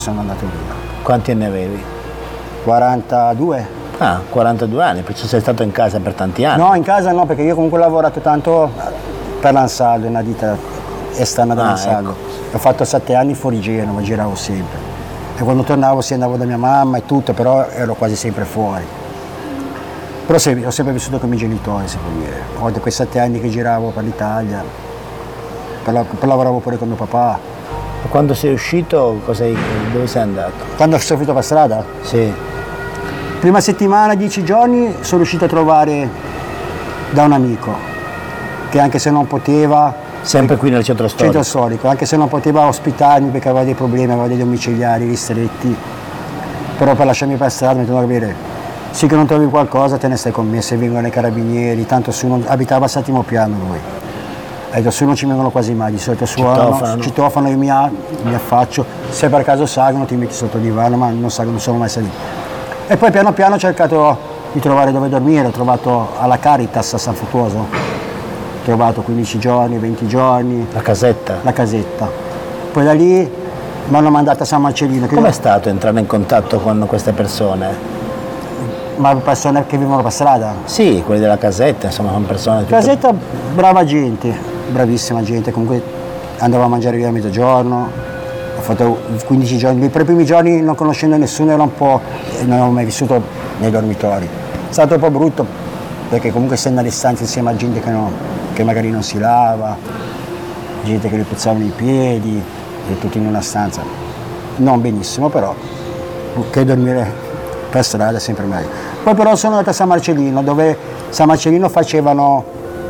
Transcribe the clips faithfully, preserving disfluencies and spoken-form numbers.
sono andato via. Quanti anni avevi? quarantadue. Ah, quarantadue anni, perciò sei stato in casa per tanti anni. No, in casa no, perché io comunque ho lavorato tanto per l'Ansaldo, una ditta esterna dell'Ansaldo. Ah, ecco. Ho fatto sette anni fuori Genova, giravo sempre. E quando tornavo sì, andavo da mia mamma e tutto, però ero quasi sempre fuori. Però se, ho sempre vissuto con i miei genitori, si può dire. Ho quei sette anni che giravo per l'Italia, per la, per lavoravo pure con mio papà. E quando sei uscito, cosa hai, dove sei andato? Quando sono finito per strada? Sì. Prima settimana, dieci giorni, sono riuscito a trovare da un amico, che anche se non poteva... Sempre qui nel centro storico? Centro storico, anche se non poteva ospitarmi perché aveva dei problemi, aveva dei domiciliari ristretti, però per lasciarmi per strada mi tornò a dire, sì che non trovi qualcosa te ne stai con me, se vengono i carabinieri, tanto su non, abitava al settimo piano lui. Ha detto, su non ci vengono quasi mai, di solito suonano, citofono, io mi, mi affaccio, se per caso salgono ti metti sotto il divano, ma non salgono, non sono mai saliti. E poi piano piano ho cercato di trovare dove dormire, ho trovato alla Caritas a San Fruttuoso, ho trovato quindici giorni, venti giorni. La casetta? La casetta. Poi da lì mi hanno mandato a San Marcellino. Com'è io... stato entrare in contatto con queste persone? Ma persone che vivono per strada? Sì, quelli della casetta, insomma, sono persone... Tutto... Casetta, brava gente, bravissima gente, comunque andavo a mangiare via a mezzogiorno, ho fatto quindici giorni, per i primi giorni non conoscendo nessuno era un po', non avevo mai vissuto nei dormitori. È stato un po' brutto perché comunque essendo alle stanze insieme a gente che, non, che magari non si lava, gente che gli puzzavano i piedi, e tutti in una stanza. Non benissimo, però che dormire per strada è sempre meglio. Poi però sono andato a San Marcellino, dove San Marcellino facevano,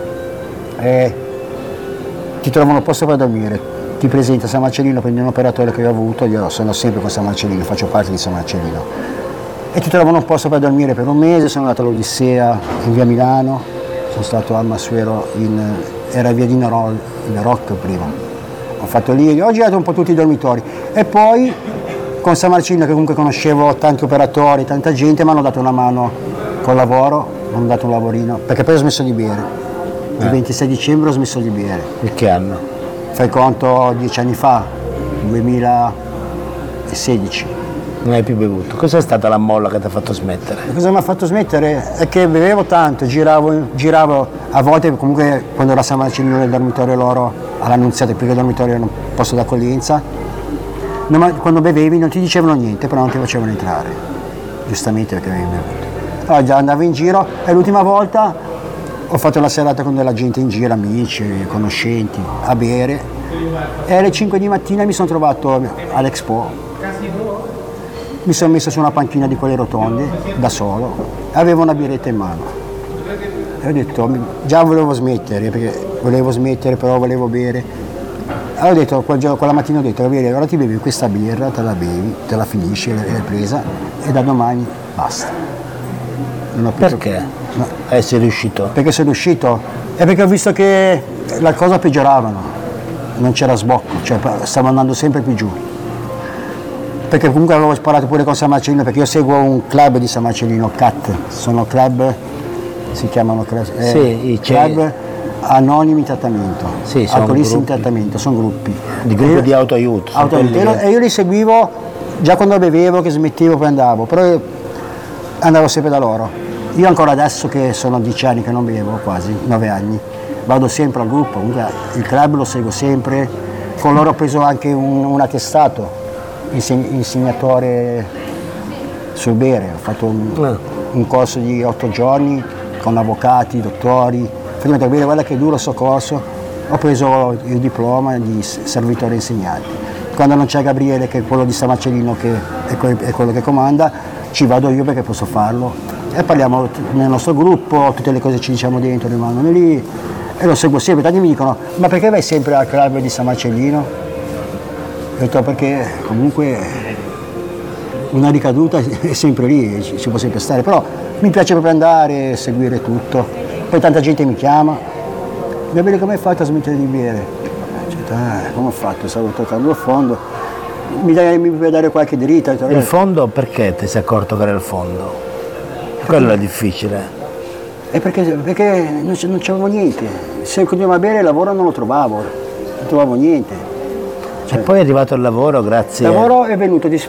eh, ti trovano posto per dormire, ti presenta San Marcellino, prendi un operatore che io ho avuto, io sono sempre con San Marcellino, faccio parte di San Marcellino, e ti trovano un posto per dormire per un mese. Sono andato all'Odissea in via Milano, sono stato al Masuero, in, era via di Norol, in Rock prima, ho fatto lì, ho girato un po' tutti i dormitori, e poi con San Marcellino, che comunque conoscevo tanti operatori, tanta gente, mi hanno dato una mano col lavoro, mi hanno dato un lavorino, perché poi ho smesso di bere. Il eh. ventisei dicembre ho smesso di bere. In che anno? Fai conto dieci anni fa, duemilasedici. Non hai più bevuto. Cos'è stata la molla che ti ha fatto smettere? E cosa mi ha fatto smettere? È che bevevo tanto, giravo, giravo a volte comunque quando era San Marcellino nel dormitorio loro, all'Annunziata, perché il dormitorio era un posto d'accoglienza. Quando bevevi non ti dicevano niente, però non ti facevano entrare, giustamente perché avevi bevuto. Allora già andavo in giro, e l'ultima volta ho fatto la serata con della gente in giro, amici, conoscenti, a bere, e alle cinque di mattina mi sono trovato all'Expo, mi sono messo su una panchina di quelle rotonde, da solo, e avevo una birretta in mano. E ho detto, già volevo smettere, perché volevo smettere, però volevo bere. Allora ho detto, quel giorno, quella mattina ho detto, ora ti bevi questa birra, te la bevi, te la finisci, l'hai presa, e da domani basta. Non ho più perché? No. Eh, sei riuscito? Perché sono riuscito? E perché ho visto che la cosa peggioravano, non c'era sbocco, cioè stavo andando sempre più giù. Perché comunque avevo sparato pure con San Marcellino, perché io seguo un club di San Marcellino, C A T, sono club, si chiamano club, eh, sì, club anonimi in trattamento, sì, alcolisti in trattamento, sono gruppi. Di gruppi io, di autoaiuto. autoaiuto. Che... E io li seguivo già quando bevevo, che smettevo, poi andavo, però andavo sempre da loro. Io ancora adesso che sono dieci anni che non bevo, quasi, nove anni, vado sempre al gruppo, comunque il club lo seguo sempre, con loro ho preso anche un, un attestato, insegnatore sul bere, ho fatto un, un corso di otto giorni con avvocati, dottori. Prima di dire guarda che duro sto corso, ho preso il diploma di servitore insegnante. Quando non c'è Gabriele, che è quello di San Marcellino, che è quello che comanda, ci vado io perché posso farlo. E parliamo nel nostro gruppo, tutte le cose che ci diciamo dentro rimangono lì, e lo seguo sempre. Tanti mi dicono, ma perché vai sempre al club di San Marcellino? Ho detto perché comunque una ricaduta è sempre lì, ci può sempre stare, però mi piace proprio andare, seguire tutto. Poi tanta gente mi chiama, Gabriele come hai fatto a smettere di bere? Cioè, ah, come ho fatto? Stavo toccando il fondo, mi, dai, mi puoi dare qualche dritta? Il fondo perché ti sei accorto che era il fondo? Quello è difficile. È perché, perché non, non c'avevo niente, se continuavo a bere il lavoro non lo trovavo, non trovavo niente. Cioè, e poi è arrivato il lavoro grazie... Il lavoro è venuto di,